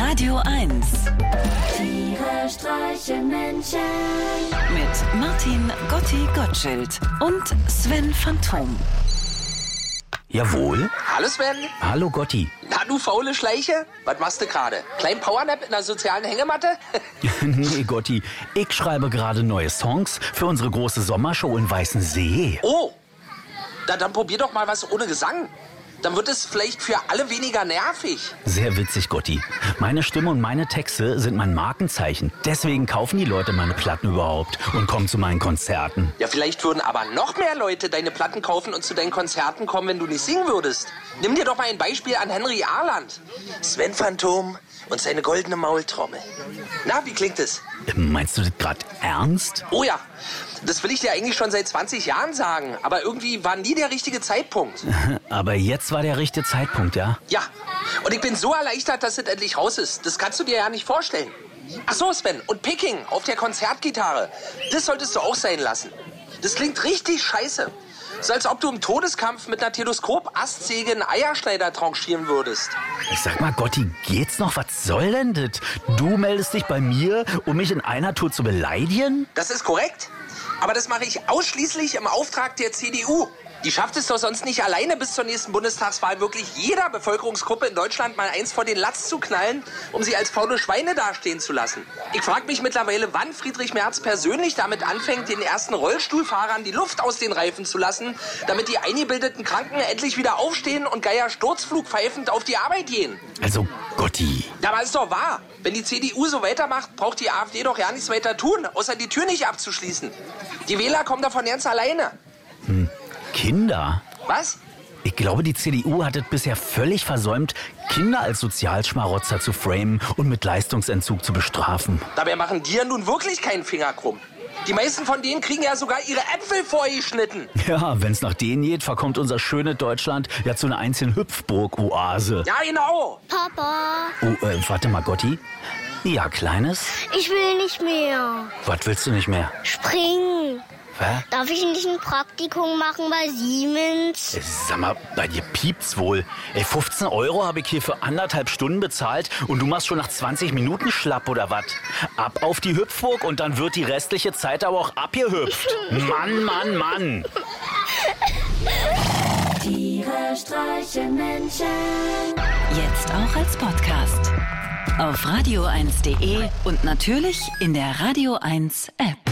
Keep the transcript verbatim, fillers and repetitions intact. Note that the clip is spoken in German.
Radio eins. Tiere streichen Menschen. Mit Martin Gotti Gottschild und Sven Phantom. Jawohl. Hallo Sven. Hallo Gotti. Na du faule Schleiche, was machst du gerade? Klein Powernap in der sozialen Hängematte? Nee, Gotti, ich schreibe gerade neue Songs für unsere große Sommershow in Weißensee. Oh, na, dann probier doch mal was ohne Gesang. Dann wird es vielleicht für alle weniger nervig. Sehr witzig, Gotti. Meine Stimme und meine Texte sind mein Markenzeichen. Deswegen kaufen die Leute meine Platten überhaupt und kommen zu meinen Konzerten. Ja, vielleicht würden aber noch mehr Leute deine Platten kaufen und zu deinen Konzerten kommen, wenn du nicht singen würdest. Nimm dir doch mal ein Beispiel an Henry Arland. Sven Phantom und seine goldene Maultrommel. Na, wie klingt es? Meinst du das gerade ernst? Oh ja, das will ich dir eigentlich schon seit zwanzig Jahren sagen. Aber irgendwie war nie der richtige Zeitpunkt. Aber jetzt war der richtige Zeitpunkt, ja? Ja, und ich bin so erleichtert, dass es endlich raus ist. Das kannst du dir ja nicht vorstellen. Ach so, Sven, und Picking auf der Konzertgitarre, das solltest du auch sein lassen. Das klingt richtig scheiße. So als ob du im Todeskampf mit einer Teleskop-Astsäge einen Eierschneider tranchieren würdest. Ich sag mal, Gotti, geht's noch? Was soll denn das? Du meldest dich bei mir, um mich in einer Tour zu beleidigen? Das ist korrekt. Aber das mache ich ausschließlich im Auftrag der C D U. Die schafft es doch sonst nicht alleine bis zur nächsten Bundestagswahl wirklich jeder Bevölkerungsgruppe in Deutschland mal eins vor den Latz zu knallen, um sie als faule Schweine dastehen zu lassen. Ich frage mich mittlerweile, wann Friedrich Merz persönlich damit anfängt, den ersten Rollstuhlfahrern die Luft aus den Reifen zu lassen, damit die eingebildeten Kranken endlich wieder aufstehen und Geier sturzflugpfeifend auf die Arbeit gehen. Also, Gotti. Ja, aber ist doch wahr. Wenn die C D U so weitermacht, braucht die AfD doch ja nichts weiter tun, außer die Tür nicht abzuschließen. Die Wähler kommen davon ganz alleine. Hm. Kinder? Was? Ich glaube, die C D U hat es bisher völlig versäumt, Kinder als Sozialschmarotzer zu framen und mit Leistungsentzug zu bestrafen. Dabei machen die ja nun wirklich keinen Finger krumm. Die meisten von denen kriegen ja sogar ihre Äpfel vorgeschnitten. Ja, wenn's nach denen geht, verkommt unser schönes Deutschland ja zu einer einzigen Hüpfburg-Oase. Ja, genau. Papa. Oh, äh, warte mal, Gotti. Ja, Kleines? Ich will nicht mehr. Was willst du nicht mehr? Springen. Hä? Darf ich nicht ein Praktikum machen bei Siemens? Sag mal, bei dir piept's wohl. Ey, fünfzehn Euro habe ich hier für anderthalb Stunden bezahlt und du machst schon nach zwanzig Minuten schlapp oder was? Ab auf die Hüpfburg und dann wird die restliche Zeit aber auch abgehüpft. Mann, Mann, Mann. Tiere streichen Menschen. Jetzt auch als Podcast. Auf radio eins punkt de und natürlich in der Radio eins App.